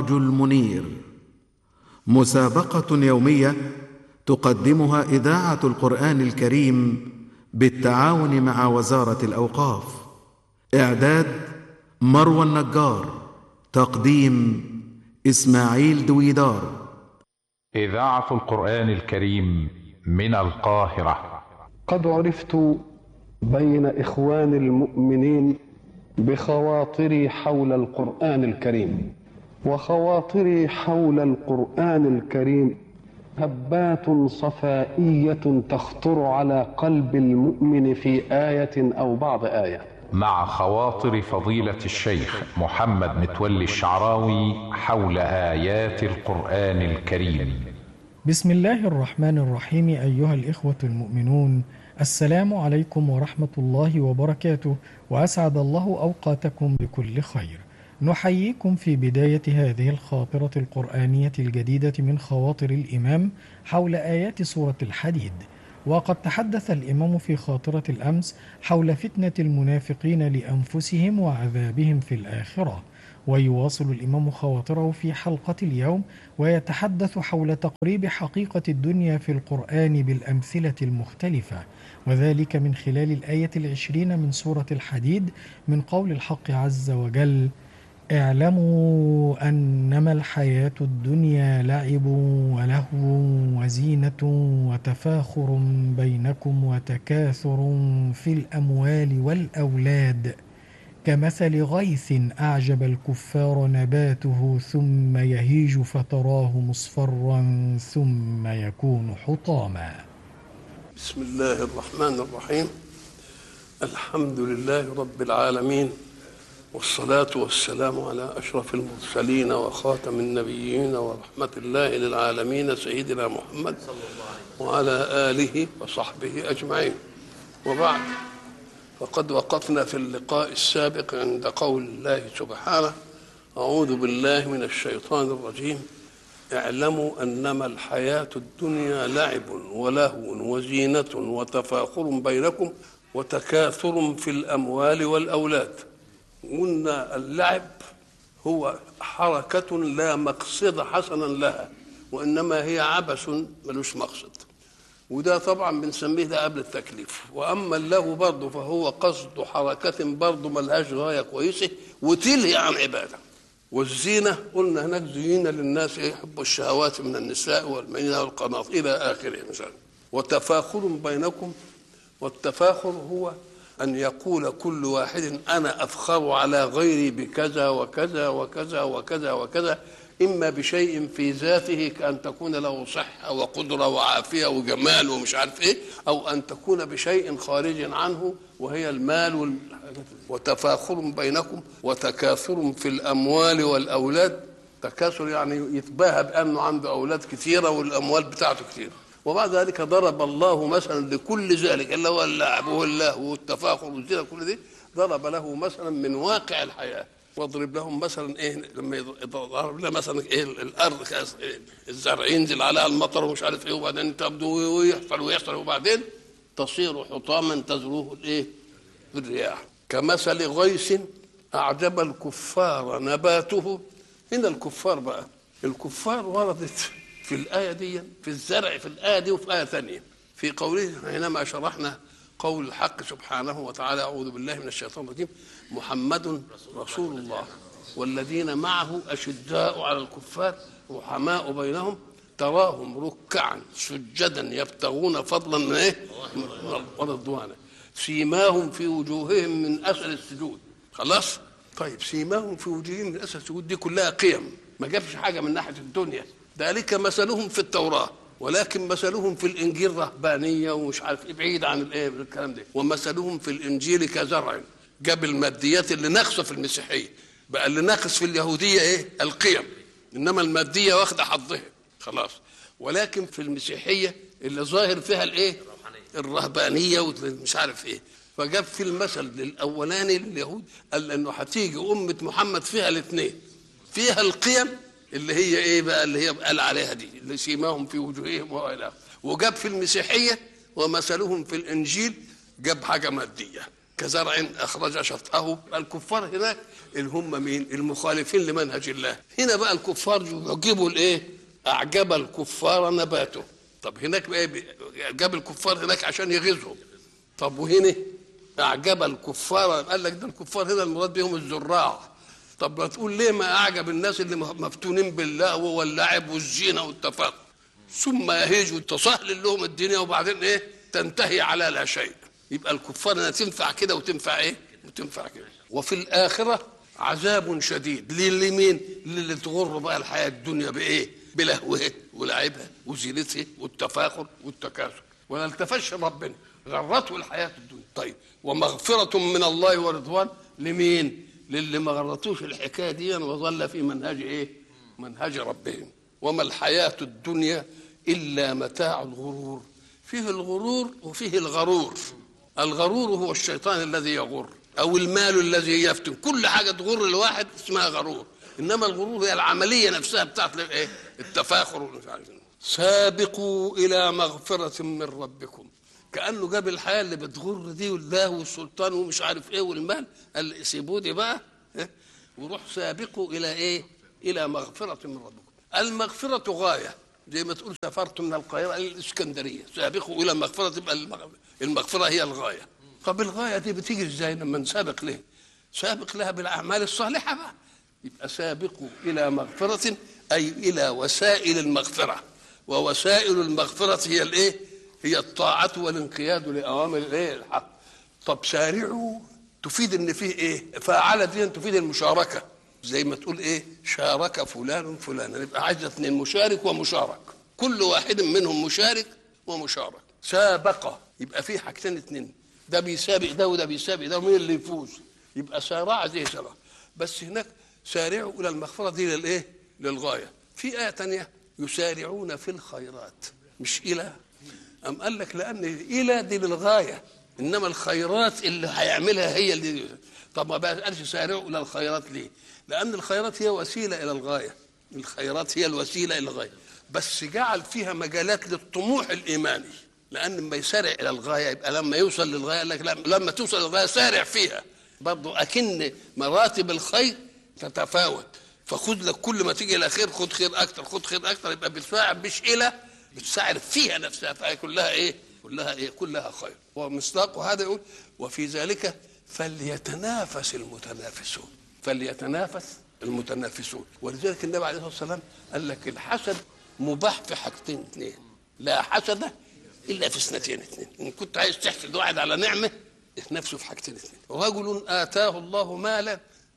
السراج المنير، مسابقة يومية تقدمها إذاعة القرآن الكريم بالتعاون مع وزارة الأوقاف. إعداد مروى النجار، تقديم إسماعيل دويدار. إذاعة القرآن الكريم من القاهرة. قد عرفت بين إخوان المؤمنين بخواطري حول القرآن الكريم، وخواطري حول القرآن الكريم هبات صفائية تخطر على قلب المؤمن في آية أو بعض آية. مع خواطر فضيلة الشيخ محمد متولي الشعراوي حول آيات القرآن الكريم. بسم الله الرحمن الرحيم. أيها الإخوة المؤمنون، السلام عليكم ورحمة الله وبركاته، وأسعد الله أوقاتكم بكل خير. نحييكم في بداية هذه الخاطرة القرآنية الجديدة من خواطر الإمام حول آيات سورة الحديد. وقد تحدث الإمام في خاطرة الأمس حول فتنة المنافقين لأنفسهم وعذابهم في الآخرة، ويواصل الإمام خواطره في حلقة اليوم ويتحدث حول تقريب حقيقة الدنيا في القرآن بالأمثلة المختلفة، وذلك من خلال الآية 20 من سورة الحديد من قول الحق عز وجل: اعلموا أنما الحياة الدنيا لعب ولهو وزينة وتفاخر بينكم وتكاثر في الأموال والأولاد كمثل غيث أعجب الكفار نباته ثم يهيج فتراه مصفرا ثم يكون حطاما. بسم الله الرحمن الرحيم. الحمد لله رب العالمين، والصلاة والسلام على أشرف المرسلين وخاتم النبيين ورحمة الله للعالمين سيدنا محمد وعلى آله وصحبه أجمعين. وبعد، فقد وقفنا في اللقاء السابق عند قول الله سبحانه: أعوذ بالله من الشيطان الرجيم، اعلموا أنما الحياة الدنيا لعب ولهو وزينة وتفاخر بينكم وتكاثر في الأموال والأولاد. قلنا اللعب هو حركة لا مقصد حسنا لها، وإنما هي عبث ملوش مقصد، وده طبعا بنسميه ده قبل التكليف. وأما اللهو برضه فهو قصد حركة برضه ملهاش غاية كويسة وتلهي عن عبادة. والزينة قلنا هناك زينة للناس يحبوا الشهوات من النساء والبنين والقناطير إلى آخره مثلا. وتفاخر بينكم، والتفاخر هو أن يقول كل واحد أنا أفخر على غيري بكذا وكذا وكذا وكذا وكذا، إما بشيء في ذاته كأن تكون له صحة وقدرة وعافية وجمال ومش عارف إيه، أو أن تكون بشيء خارج عنه وهي المال وتفاخر بينكم وتكاثر في الأموال والأولاد. تكاثر يعني يتباهى بأنه عنده أولاد كثيرة والأموال بتاعته كثيرة. وبعد ذلك ضرب الله مثلا لكل ذلك اللي هو اللعب واللهو والتفاخر والزنا، كل دي ضرب له مثلا من واقع الحياه. واضرب لهم مثلا ايه لما يضرب لنا مثلا ايه الارض الزرع ينزل عليها المطر ومش عارف ايه، وبعدين تبدو ويحصل وبعدين تصير حطاما تزروه الايه بالرياح كمثل غيث اعجب الكفار نباته. هنا الكفار بقى، الكفار وردت في الآية دي في الزرع في الآية دي وفي آية ثانية في قوله حينما شرحنا قول الحق سبحانه وتعالى: أعوذ بالله من الشيطان الرجيم، محمد رسول الله والذين معه أشداء على الكفار رحماء بينهم تراهم ركعا سجدا يبتغون فضلا من ايه ورضوانا سيماهم في وجوههم من أثر السجود. خلاص، طيب سيماهم في وجوههم من أثر السجود دي كلها قيم، ما جابش حاجة من ناحية الدنيا. ذلك مثلهم في التوراة، ولكن مثلهم في الإنجيل رهبانية ومش عارف إيه بعيد عن الإيه الكلام ده. ومثلهم في الإنجيل كزرع، جاب الماديات اللي ناقصة في المسيحية، بقى اللي ناقص في اليهودية إيه القيم، إنما المادية واخدة حظها خلاص. ولكن في المسيحية اللي ظاهر فيها الإيه الرهبانية ومش عارف إيه. فجاب في المثل الأولاني لليهود قال إنه هتيجي أمة محمد فيها الاثنين، فيها القيم اللي هي ايه بقى اللي هي قال عليها دي اللي سيماهم في وجوههم والى اخره. وجاب في المسيحيه ومثلهم في الانجيل جاب حاجه ماديه كزرع أخرج شطأه. الكفار هناك اللي هم مين؟ المخالفين لمنهج الله. هنا بقى الكفار يجيبوا الإيه؟ أعجب الكفار نباته. طب هناك بقى جاب الكفار هناك عشان يغيظهم. طب وهنا أعجب الكفار، قال لك ده الكفار هنا المراد بهم الزراع. طب ما تقول ليه ما أعجب الناس اللي مفتونين بالله واللعب والزينة والتفاخر، ثم يهيجوا تسهل لهم الدنيا وبعدين إيه تنتهي على لا شيء. يبقى الكفار أنا تنفع كده وتنفع إيه وتنفع كده. وفي الآخرة عذاب شديد لمين؟ اللي تغر بقى الحياة الدنيا بإيه؟ بلهوها ولعبها وزينتها والتفاخر والتكاثر، ولا التفش ربنا غرته الحياة الدنيا. طيب ومغفرة من الله ورضوان لمين؟ للي ما غرتوش الحكاية دي وظل في منهج إيه؟ منهج ربهم. وما الحياة الدنيا إلا متاع الغرور. فيه الغرور وفيه الغرور. الغرور هو الشيطان الذي يغر، أو المال الذي يفتن. كل حاجة تغر الواحد اسمها غرور، إنما الغرور هي العملية نفسها بتاعت إيه؟ التفاخر. سابقوا إلى مغفرة من ربكم. كأنه جاب الحياة اللي بتغر دي والله والسلطان ومش عارف إيه والمال، قال سيبوا دي بقى وروح سابقوا إلى إيه؟ إلى مغفرة من ربكم. المغفرة غاية، زي ما تقول سافرت من القاهرة إلى الإسكندرية، سابقوا إلى مغفرة، تبقى المغفرة هي الغاية. طب الغاية دي بتيجي إزاي لما نسابق ليه؟ سابق لها بالأعمال الصالحة بقى. يبقى سابقوا إلى مغفرة أي إلى وسائل المغفرة، ووسائل المغفرة هي الإيه؟ هي الطاعة والانقياد لأوامر الإيه؟ الحق. طب سارعوا تفيد إن فيه إيه؟ فاعلة دي تفيد المشاركة، زي ما تقول إيه؟ شارك فلان فلانا، يبقى عايزة اثنين، مشارك ومشارك، كل واحد منهم مشارك ومشارك. سابقة يبقى فيه حاجتين اثنين، ده بيسابق ده وده بيسابق ده، ومين اللي يفوز؟ يبقى سارع زي سبق. بس هناك سارعوا إلى المغفرة دي للإيه؟ للغاية. في آية تانية يسارعون في الخيرات، مش إلى. أم قال لك لأن إلى دي للغاية، إنما الخيرات اللي هيعملها هي اللي. طب ما بقى قالش سارعوا إلى الخيرات ليه؟ لأن الخيرات هي وسيلة إلى الغاية، الخيرات هي الوسيلة إلى الغاية، بس جعل فيها مجالات للطموح الإيماني. لأن لما يسارع إلى الغاية يبقى لما يوصل للغاية قال لك لما توصل للغاية سارع فيها. برضو أكن مراتب الخير تتفاوت، فخذ لك كل ما تيجي إلى خير خذ خير أكتر، خذ خير أكتر، يبقى بتساعد مش إلى، بتساعد فيها نفسها، فهي كلها إيه؟ كلها إيه؟ كلها خير. ومصداق هذا يقول وفي ذلك فليتنافس المتنافسون. فليتنافس المتنافسون. ولذلك النبي عليه الصلاة والسلام قال لك الحسد مباح في حاجتين اثنين، لا حسد إلا في اثنتين اثنين. إن كنت عايز تحسد واحد على نعمة نفسه في حاجتين اثنين. رجل آتاه الله مالا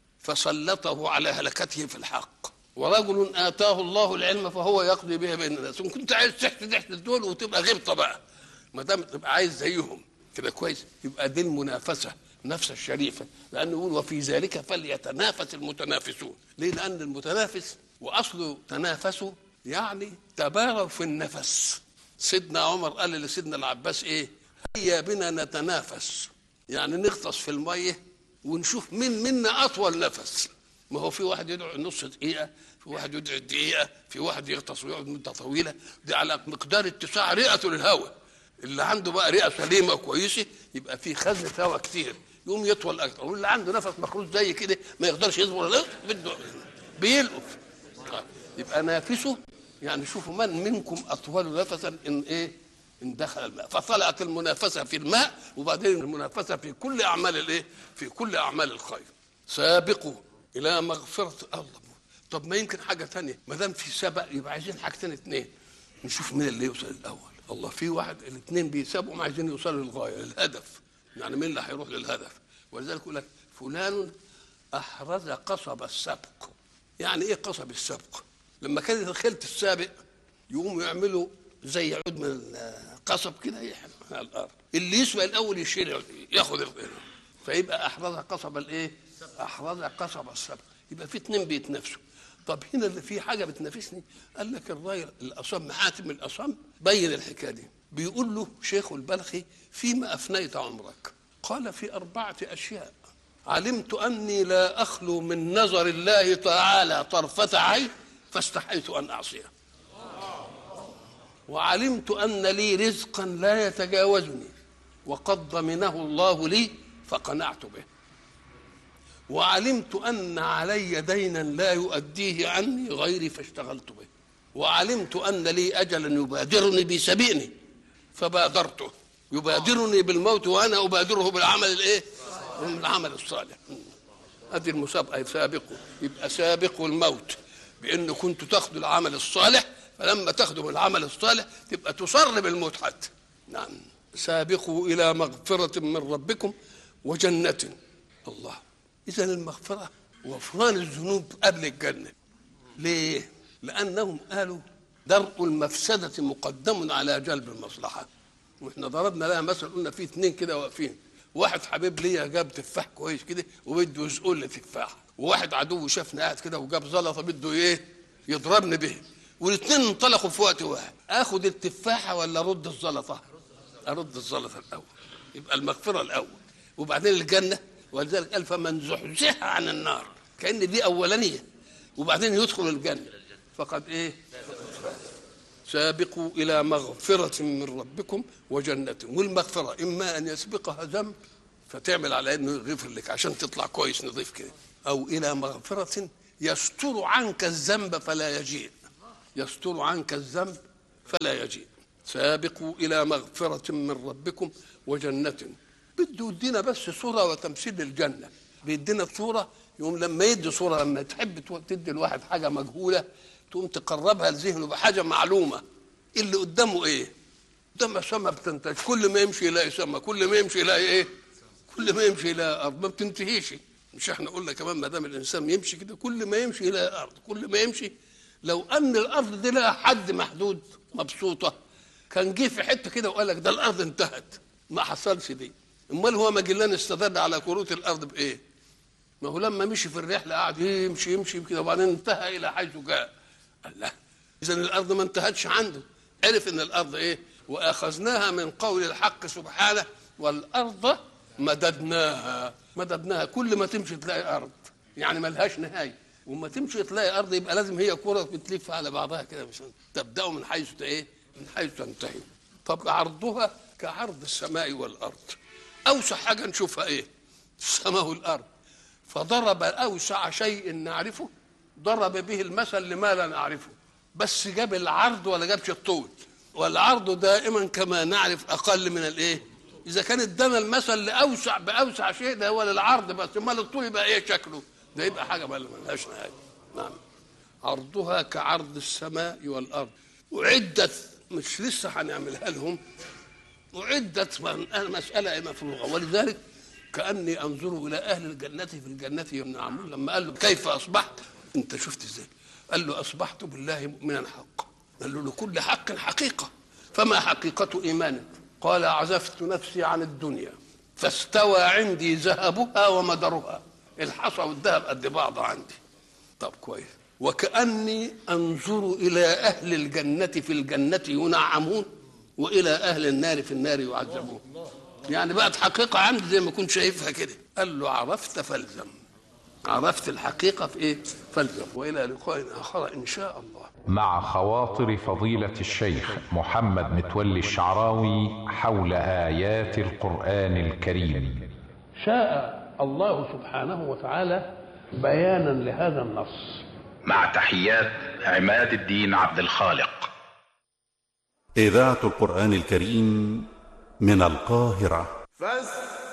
فسلطه على هلكته في الحق، ورجل آتاه الله العلم فهو يقضي به بين الناس. إن كنت عايز تحسد دول وتبقى غبطة بقى، ما دام تبقى عايز زيهم كده كويس، يبقى دي المنافسة نفس الشريفة. لأنه يقول وفي ذلك فليتنافس المتنافسون. ليه؟ لأن المتنافس وأصله تنافسوا يعني تباروا في النفس. سيدنا عمر قال لسيدنا العباس إيه؟ هيا بنا نتنافس، يعني نغطس في المية ونشوف مين منا أطول نفس. ما هو في واحد يدعو نص دقيقة، في واحد يدعو دقيقة، في واحد يغطس ويقعد مدة طويلة، دي على مقدار اتساع رئته للهواء. اللي عنده بقى رئة سليمة كويسة يبقى في خزنة هواء كتير يقوم يطول أكتر، واللي عنده نفس مخروج زي كده ما يقدرش يصبر، بده بيلقف. يبقى نافسه يعني شوفوا من منكم أطول نفسا إن إيه؟ إن دخل الماء. فطلعت المنافسة في الماء، وبعدين المنافسة في كل أعمال الإيه؟ في كل أعمال الخير. سابقوا إلى مغفرة الله. طب ما يمكن حاجة تانية، ما دام في سبق يبقى عايزين حاجتين اثنين، نشوف مين اللي يوصل الأول. الله في واحد الاثنين بيسابقوا عايزين يوصلوا للغاية للهدف، يعني مين اللي هيروح للهدف. ولذلك يقول لك فلان أحرز قصب السبق. يعني إيه قصب السبق؟ لما كانت الخيل السابق يقوموا يعملوا زي عود من القصب كده يحرق على الأرض، اللي يسبق الأول يشيل ياخذ فيبقى أحرز قصب الإيه؟ أحرز قصب السبق. يبقى في اثنين بيتنافسوا. طب هنا اللي في حاجة بتنافسني، قال لك الراجل الأصم حاتم الأصم بين الحكاية دي، بيقول له شيخ البلخي فيما أفنيت عمرك؟ قال في 4 أشياء: علمت أني لا أخلو من نظر الله تعالى طرفة عين فاستحيت أن أعصيه، وعلمت أن لي رزقا لا يتجاوزني وقد ضمنه الله لي فقنعت به، وعلمت أن علي دينا لا يؤديه عني غيري فاشتغلت به، وعلمت أن لي أجلا يبادرني بسبيني فبادرته، يبادرني بالموت وأنا أبادره بالعمل الإيه؟ العمل الصالح. هذه المسابقة سابقوا، يبقى سابقوا الموت بأن كنتوا تاخذوا العمل الصالح، فلما تاخذوا العمل الصالح تبقى تصر بالموت حتى. نعم. سابقوا إلى مغفرة من ربكم وجنة. الله، إذا المغفرة وغفران الذنوب قبل الجنة. ليه؟ لأنهم قالوا درء المفسدة مقدم على جلب المصلحة. واحنا ضربنا لها مثل، قلنا في اثنين كده واقفين، واحد حبيب ليا جاب تفاح كويس كده وبده يزقل لي تفاح، وواحد عدو شافني قاعد كده وجاب زلطه بده ايه؟ يضربني به، والاثنين انطلقوا في وقت واحد. اخد التفاحه ولا ارد الزلطه؟ ارد الزلطه الاول. يبقى المغفره الاول وبعدين الجنه. ولذلك قال فمن زحزح عن النار، كأن دي اولانيه وبعدين يدخل الجنه فقد ايه؟ سابقوا إلى مغفرة من ربكم وجنة. والمغفرة إما أن يسبقها ذنب فتعمل على أنه يغفر لك عشان تطلع كويس نظيف كده، أو إلى مغفرة يستر عنك الذنب فلا يجيء، يستر عنك الذنب فلا يجيء. سابقوا إلى مغفرة من ربكم وجنة. بده يدينا بس صورة وتمثيل الجنة، بيدينا صورة. يوم لما يدي صورة، لما تحب تدي الواحد حاجة مجهولة تقوم تقربها لذهنه بحاجه معلومه. اللي قدامه ايه؟ قدامه سما بتنتج، كل ما يمشي يلاقي سما، كل ما يمشي يلاقي ايه؟ كل ما يمشي يلاقي ارض، ما بتنتهيش. مش احنا قلنا كمان ما دام الانسان يمشي كده كل ما يمشي يلاقي ارض، كل ما يمشي. لو ان الارض دي لها حد محدود مبسوطه كان جه في حته كده وقال لك ده الارض انتهت، ما حصلش دي. امال هو ماجلان استدل على كروت الارض بايه؟ ما هو لما مشي في الرحله قعد يمشي كده وبعدين انتهى الى حيث جاء. الله، إذا الأرض ما انتهتش عنده. عرف إن الأرض إيه؟ وأخذناها من قول الحق سبحانه والأرض مددناها. كل ما تمشي تلاقي أرض، يعني ما لهاش نهاية. وما تمشي تلاقي أرض يبقى لازم هي كرة بتلف على بعضها كده، مش تبدأ من حيث إيه؟ من حيث تنتهي. طب عرضها كعرض السماء والأرض. أوسع حاجة نشوفها إيه؟ السماء والأرض. فضرب أوسع شيء نعرفه، ضرب به المثل لما لا نعرفه، بس جاب العرض ولا جابش الطول. والعرض دائما كما نعرف اقل من الايه؟ اذا كان ادانا المثل لاوسع باوسع شيء ده هو العرض بس، امال الطول يبقى ايه شكله؟ ده يبقى حاجه ما لهاش نهايه. نعم. عرضها كعرض السماء والارض. اعدت، مش لسه هنعملها لهم، اعدت مساله مفروغه. ولذلك كاني انظر الى اهل الجنه في الجنه ينعمون. لما قال له كيف اصبحت؟ انت شفت ازاي؟ قال له اصبحت بالله مؤمنا حقا. قال له لكل حق حقيقه، فما حقيقه ايمانك؟ قال عزفت نفسي عن الدنيا فاستوى عندي ذهبها ومدرها. الحصى والذهب قد بعض عندي. طب كويس. وكاني انظر الى اهل الجنه في الجنه ينعمون والى اهل النار في النار يعذبون. يعني بقت حقيقه عندي زي ما كنت شايفها كده. قال له عرفت فالزم، عرفت الحقيقة في إيه؟ فالزم. وإلى لقاء آخر إن شاء الله. مع خواطر فضيلة الشيخ محمد متولي الشعراوي حول آيات القرآن الكريم. شاء الله سبحانه وتعالى بيانا لهذا النص. مع تحيات عماد الدين عبد الخالق. إذاعة القرآن الكريم من القاهرة.